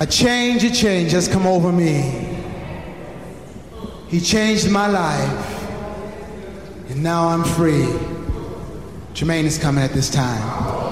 A change has come over me. He changed my life, and now I'm free. Jermaine is coming at this time.